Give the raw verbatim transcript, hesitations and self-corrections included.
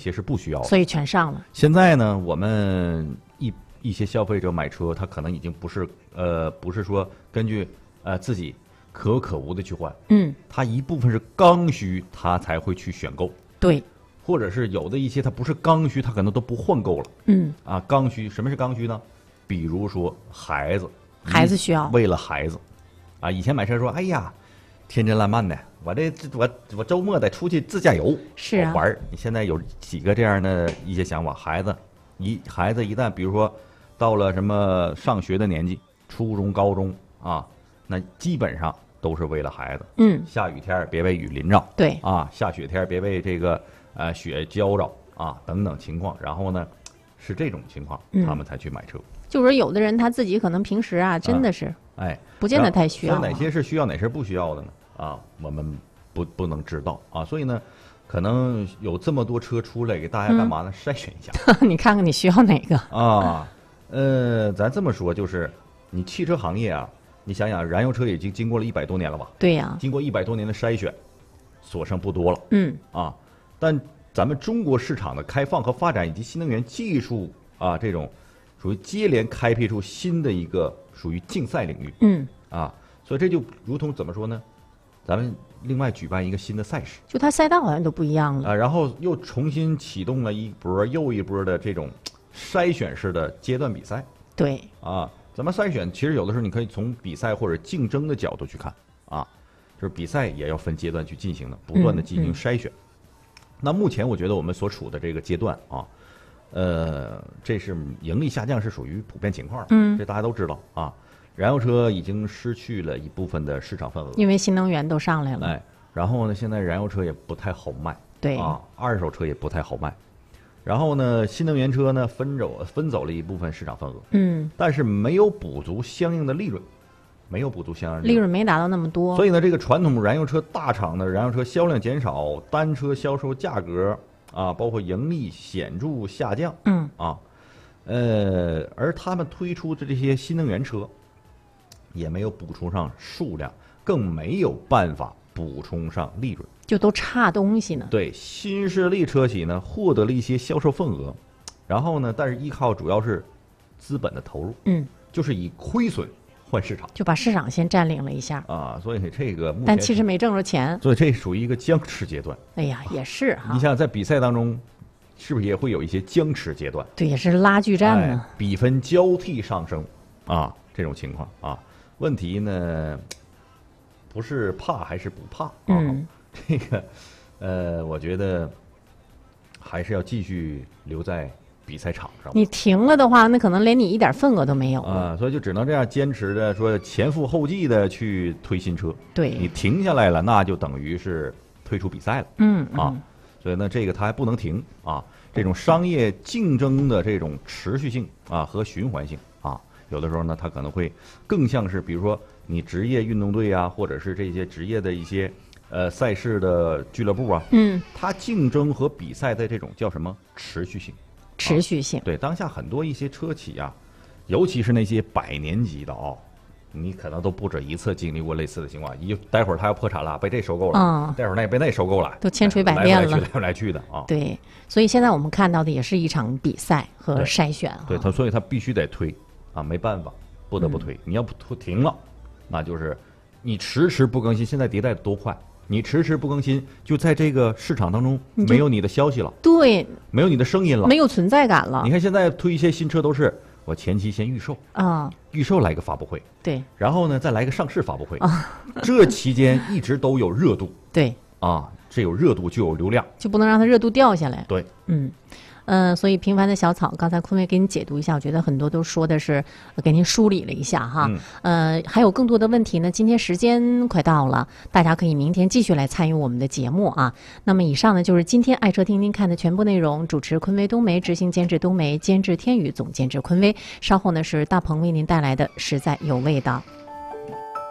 些是不需要的， 所以全上了。 现在呢，我们一一些消费者买车，他可能已经不是呃不是说根据呃自己可有可无的去换， 嗯， 他一部分是刚需，他才会去选购。 对， 或者是有的一些它不是刚需，他可能都不换购了。 嗯， 啊，刚需什么是刚需呢？比如说孩子， 孩子需要， 为了孩子，啊，以前买车说，哎呀，天真烂漫的，我这我我周末得出去自驾游， 是啊， 玩儿。你现在有几个这样的一些想法？孩子一孩子一旦比如说到了什么上学的年纪，初中、高中啊，那基本上都是为了孩子。 嗯， 下雨天别被雨淋着， 对啊，下雪天别被这个呃雪浇着啊，等等情况。然后呢，是这种情况，他们才去买车。 就是有的人他自己可能平时啊，真的是， 啊、哎， 不见得太需要、啊。 哪些是需要，哪些是不需要的呢？啊，我们不不能知道啊。所以呢，可能有这么多车出来，给大家干嘛呢？嗯、筛选一下。 你看看你需要哪个啊？呃，咱这么说，就是你汽车行业啊，你想想，燃油车已经经过了一百多年了吧？ 对呀、啊， 经过一百多年的筛选，所剩不多了。 嗯啊，但咱们中国市场的开放和发展，以及新能源技术啊，这种属于接连开辟出新的一个属于竞赛领域。 嗯啊，所以这就如同怎么说呢？咱们另外举办一个新的赛事， 就它赛道好像都不一样了啊，然后又重新启动了一波又一波的这种筛选式的阶段比赛。 对啊，咱们筛选其实有的时候你可以从比赛或者竞争的角度去看啊，就是比赛也要分阶段去进行的，不断的进行筛选。嗯嗯、那目前我觉得我们所处的这个阶段啊。呃，这是盈利下降是属于普遍情况，嗯，这大家都知道啊。燃油车已经失去了一部分的市场份额， 因为新能源都上来了。 哎，然后呢，现在燃油车也不太好卖， 对啊，二手车也不太好卖。然后呢，新能源车呢分走分走了一部分市场份额， 嗯， 但是没有补足相应的利润，没有补足相应的利润没达到那么多。 所以呢，这个传统燃油车大厂的燃油车销量减少，单车销售价格。啊，包括盈利显著下降， 嗯啊，呃，而他们推出的这些新能源车，也没有补充上数量，更没有办法补充上利润， 就都差东西呢。 对，新势力车企呢获得了一些销售份额，然后呢，但是依靠主要是资本的投入， 嗯， 就是以亏损换市场， 就把市场先占领了一下啊，所以这个目前但其实没挣着钱， 所以这属于一个僵持阶段。 哎呀，也是哈。 你想在比赛当中，是不是也会有一些僵持阶段？ 对，也是拉锯战呢、 哎，比分交替上升啊，这种情况啊。问题呢，不是怕还是不怕啊？ 嗯， 这个呃，我觉得还是要继续留在比赛场上。 你停了的话，那可能连你一点份额都没有啊，所以就只能这样坚持的说前赴后继的去推新车。 对， 你停下来了，那就等于是退出比赛了。 嗯啊，所以呢，这个它还不能停啊。这种商业竞争的这种持续性啊和循环性啊，有的时候呢，它可能会更像是比如说你职业运动队啊，或者是这些职业的一些呃赛事的俱乐部啊， 嗯， 它竞争和比赛的这种叫什么持续性。 持续性、 啊、对，当下很多一些车企啊，尤其是那些百年级的啊，你可能都不止一次经历过类似的情况。一待会儿他要破产了，被这收购了， 嗯， 待会儿那被那收购了， 都千锤百炼了， 来来来去的啊。 对，所以现在我们看到的也是一场比赛和筛选啊。 对他，所以他必须得推啊，没办法，不得不推。嗯、你要不推停了，那就是你迟迟不更新。现在迭代的多快！你迟迟不更新，就在这个市场当中没有你的消息了， 对， 没有你的声音了， 没有存在感了。 你看现在推一些新车都是我前期先预售啊， 预售来个发布会， 对， 然后呢再来个上市发布会啊，这期间一直都有热度， 对啊，这有热度就有流量， 就不能让它热度掉下来。 对， 嗯。嗯、呃，所以平凡的小草，刚才坤威给你解读一下，我觉得很多都说的是给您梳理了一下哈。嗯、呃，还有更多的问题呢，今天时间快到了，大家可以明天继续来参与我们的节目啊。那么以上呢就是今天爱车听听看的全部内容，主持坤威冬梅，执行监制冬梅，监制天宇，总监制坤威。稍后呢是大鹏为您带来的实在有味道。